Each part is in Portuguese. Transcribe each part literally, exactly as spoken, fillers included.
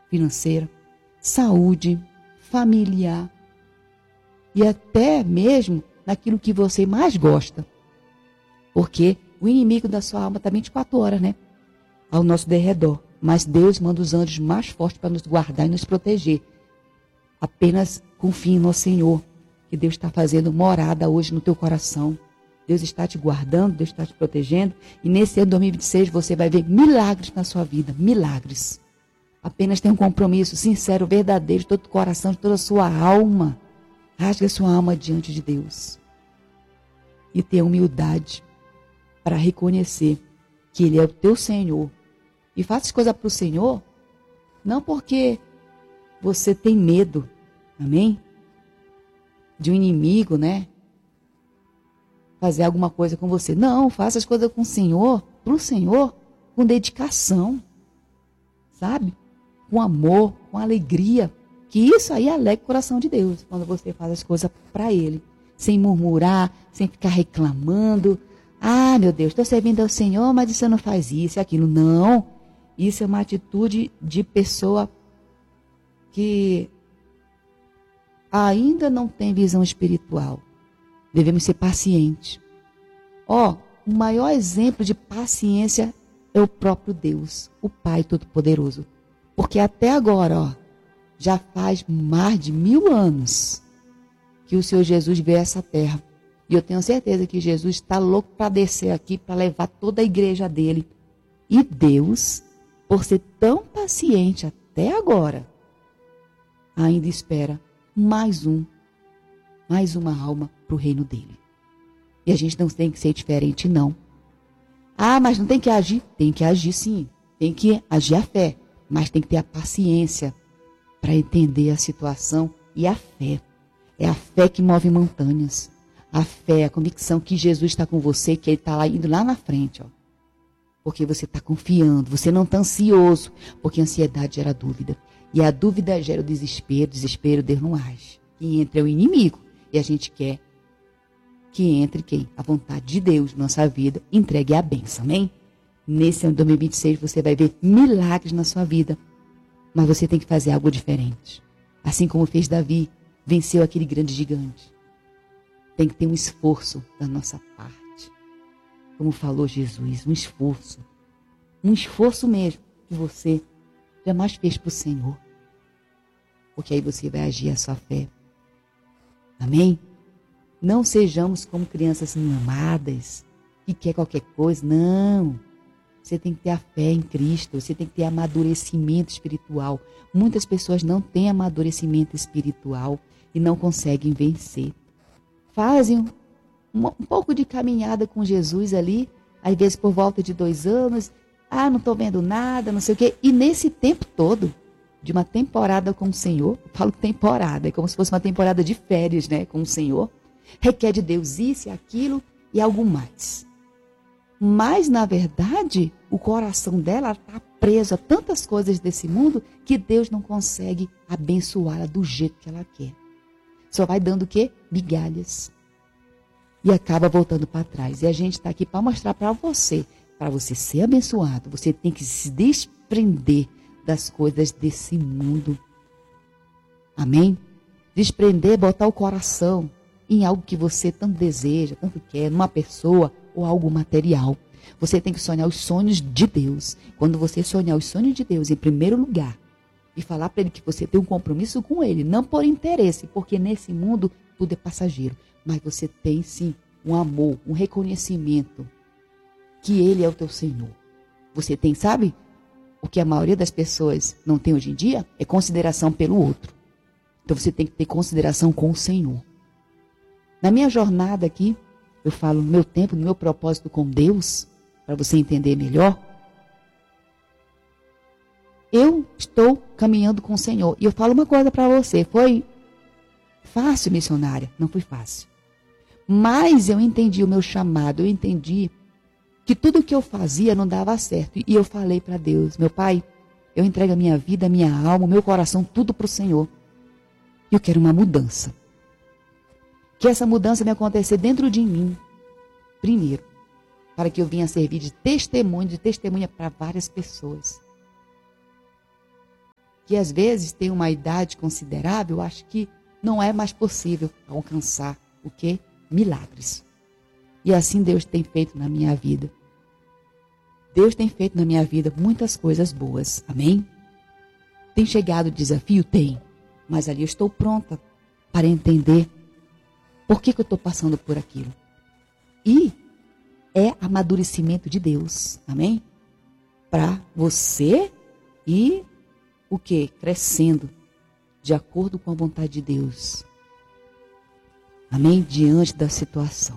financeira, saúde, familiar e até mesmo naquilo que você mais gosta. Porque o inimigo da sua alma está vinte e quatro horas, né? Ao nosso derredor. Mas Deus manda os anjos mais fortes para nos guardar e nos proteger. Apenas confie no Senhor, que Deus está fazendo morada hoje no teu coração. Deus está te guardando, Deus está te protegendo. E nesse ano de dois mil e vinte e seis você vai ver milagres na sua vida. Milagres. Apenas tenha um compromisso sincero, verdadeiro, de todo o coração, de toda a sua alma. Rasgue a sua alma diante de Deus. E tenha humildade para reconhecer que Ele é o teu Senhor. E faça as coisas para o Senhor, não porque você tem medo, amém? De um inimigo, né? Fazer alguma coisa com você. Não, faça as coisas com o Senhor, para o Senhor, com dedicação, sabe? Com amor, com alegria. Que isso aí alegra o coração de Deus, quando você faz as coisas para Ele. Sem murmurar, sem ficar reclamando. Ah, meu Deus, estou servindo ao Senhor, mas você não faz isso e aquilo. Não, isso é uma atitude de pessoa que ainda não tem visão espiritual. Devemos ser pacientes. Ó, o maior exemplo de paciência é o próprio Deus, o Pai Todo-Poderoso. Porque até agora, ó, já faz mais de mil anos que o Senhor Jesus veio a essa terra. E eu tenho certeza que Jesus está louco para descer aqui, para levar toda a igreja dele. E Deus, por ser tão paciente até agora, ainda espera mais um, mais uma alma para o reino dele. E a gente não tem que ser diferente, não. Ah, mas não tem que agir? Tem que agir sim. Tem que agir a fé. Mas tem que ter a paciência para entender a situação e a fé. É a fé que move montanhas. A fé, a convicção que Jesus está com você, que Ele está lá, indo lá na frente. Ó. Porque você está confiando, você não está ansioso. Porque a ansiedade gera dúvida. E a dúvida gera o desespero, desespero Deus não age. Quem entra é o inimigo. E a gente quer que entre quem? A vontade de Deus na nossa vida, entregue a bênção, amém? Nesse ano de dois mil e vinte e seis você vai ver milagres na sua vida. Mas você tem que fazer algo diferente. Assim como fez Davi, venceu aquele grande gigante. Tem que ter um esforço da nossa parte. Como falou Jesus, um esforço. Um esforço mesmo que você jamais fez para o Senhor. Porque aí você vai agir a sua fé. Amém? Não sejamos como crianças mamadas, que quer qualquer coisa. Não. Você tem que ter a fé em Cristo. Você tem que ter amadurecimento espiritual. Muitas pessoas não têm amadurecimento espiritual e não conseguem vencer. Fazem um, um pouco de caminhada com Jesus ali, às vezes por volta de dois anos. Ah, não estou vendo nada, não sei o quê. E nesse tempo todo, de uma temporada com o Senhor, eu falo temporada, é como se fosse uma temporada de férias, né, com o Senhor, requer de Deus isso e aquilo e algo mais. Mas, na verdade, o coração dela está preso a tantas coisas desse mundo que Deus não consegue abençoá-la do jeito que ela quer. Só vai dando o quê? Migalhas. E acaba voltando para trás. E a gente está aqui para mostrar para você, para você ser abençoado, você tem que se desprender das coisas desse mundo. Amém? Desprender, botar o coração em algo que você tanto deseja, tanto quer, numa pessoa ou algo material. Você tem que sonhar os sonhos de Deus. Quando você sonhar os sonhos de Deus em primeiro lugar e falar para Ele que você tem um compromisso com Ele, não por interesse, porque nesse mundo tudo é passageiro, mas você tem sim um amor, um reconhecimento que Ele é o teu Senhor. Você tem, sabe, o que a maioria das pessoas não tem hoje em dia? É consideração pelo outro. Então você tem que ter consideração com o Senhor. Na minha jornada aqui, eu falo no meu tempo, no meu propósito com Deus, para você entender melhor. Eu estou caminhando com o Senhor. E eu falo uma coisa para você, foi fácil, missionária? Não foi fácil. Mas eu entendi o meu chamado, eu entendi que tudo que eu fazia não dava certo. E eu falei para Deus, meu Pai, eu entrego a minha vida, a minha alma, o meu coração, tudo para o Senhor. E eu quero uma mudança. Que essa mudança me acontecer dentro de mim, primeiro, para que eu venha servir de testemunho, de testemunha para várias pessoas. que às vezes tem uma idade considerável, acho que não é mais possível alcançar o quê? Milagres. E assim Deus tem feito na minha vida. Deus tem feito na minha vida muitas coisas boas. Amém? Tem chegado o desafio? Tem. Mas ali eu estou pronta para entender por que, que eu estou passando por aquilo. E é amadurecimento de Deus. Amém? Para você ir o quê? Crescendo de acordo com a vontade de Deus. Amém? Diante da situação.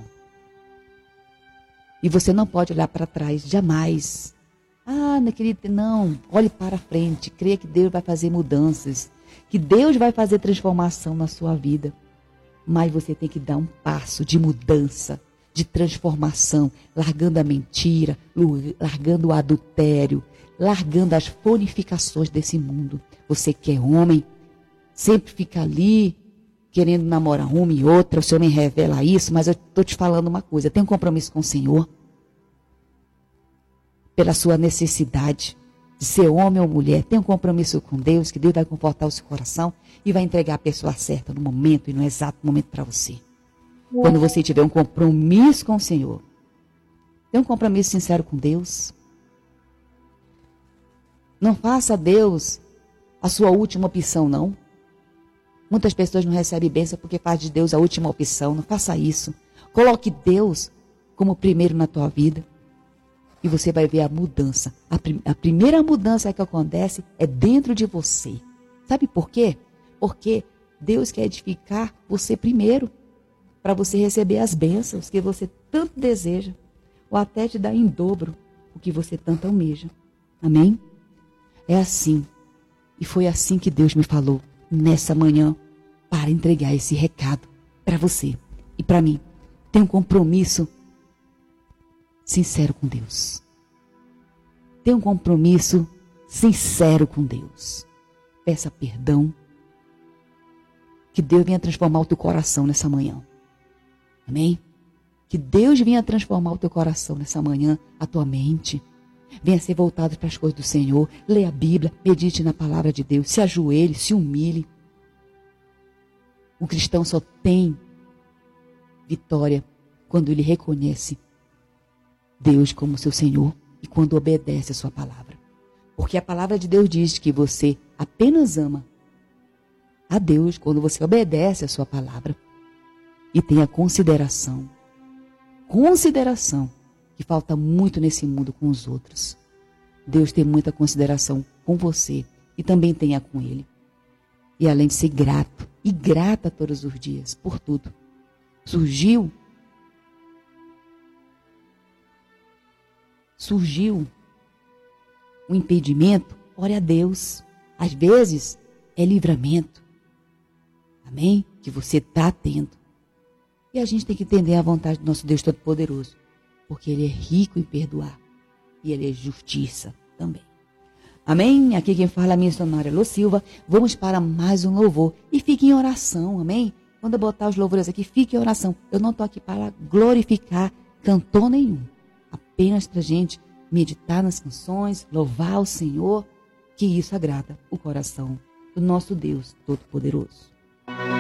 E você não pode olhar para trás, jamais. Ah, meu querido, não. Olhe para frente. Creia que Deus vai fazer mudanças. Que Deus vai fazer transformação na sua vida. Mas você tem que dar um passo de mudança, de transformação. Largando a mentira, largando o adultério, largando as fornicações desse mundo. Você que é homem, sempre fica ali, querendo namorar uma e outra, o Senhor me revela isso, mas eu estou te falando uma coisa, tem um compromisso com o Senhor, pela sua necessidade de ser homem ou mulher, tem um compromisso com Deus, que Deus vai confortar o seu coração e vai entregar a pessoa certa no momento e no exato momento para você. Quando você tiver um compromisso com o Senhor, tem um compromisso sincero com Deus, não faça Deus a sua última opção, não. Muitas pessoas não recebem bênção porque faz de Deus a última opção. Não faça isso. Coloque Deus como primeiro na tua vida. E você vai ver a mudança. A, prim- a primeira mudança que acontece é dentro de você. Sabe por quê? Porque Deus quer edificar você primeiro. Para você receber as bênçãos que você tanto deseja. Ou até te dar em dobro o que você tanto almeja. Amém? É assim. E foi assim que Deus me falou nessa manhã, para entregar esse recado para você e para mim. Tenha um compromisso sincero com Deus. Tenha um compromisso sincero com Deus. Peça perdão. Que Deus venha transformar o teu coração nessa manhã. Amém? Que Deus venha transformar o teu coração nessa manhã, a tua mente. Venha ser voltado para as coisas do Senhor. Leia a Bíblia, medite na palavra de Deus. Se ajoelhe, se humilhe. O cristão só tem vitória quando ele reconhece Deus como seu Senhor e quando obedece a sua palavra. Porque a palavra de Deus diz que você apenas ama a Deus quando você obedece a sua palavra e tem a consideração. Consideração. Que falta muito nesse mundo com os outros. Deus tem muita consideração com você e também tenha com Ele. E além de ser grato, e grata todos os dias, por tudo. Surgiu, surgiu um impedimento, ore a Deus. Às vezes é livramento. Amém? Que você está tendo. E a gente tem que entender a vontade do nosso Deus Todo-Poderoso. Porque Ele é rico em perdoar. E Ele é justiça também. Amém? Aqui quem fala é a missionária Lô Silva. Vamos para mais um louvor. E fique em oração, amém? Quando eu botar os louvores aqui, fique em oração. Eu não estou aqui para glorificar cantor nenhum. Apenas para a gente meditar nas canções, louvar o Senhor. Que isso agrada o coração do nosso Deus Todo-Poderoso.